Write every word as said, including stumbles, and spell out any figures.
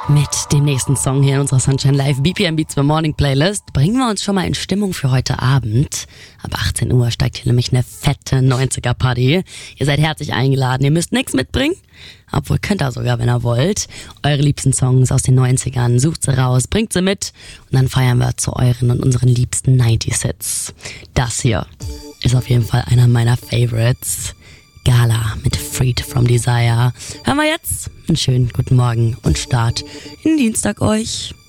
Mit dem nächsten Song hier in unserer Sunshine Live B P M Beats for Morning Playlist bringen wir uns schon mal in Stimmung für heute Abend. Ab achtzehn Uhr steigt hier nämlich eine fette neunziger-Party. Ihr seid herzlich eingeladen, ihr müsst nichts mitbringen. Obwohl, könnt ihr sogar, wenn ihr wollt. Eure liebsten Songs aus den neunzigern, sucht sie raus, bringt sie mit und dann feiern wir zu euren und unseren liebsten neunziger-Hits. Das hier ist auf jeden Fall einer meiner Favorites. Gala mit Freed from Desire. Hören wir jetzt einen schönen guten Morgen und Start in den Dienstag euch.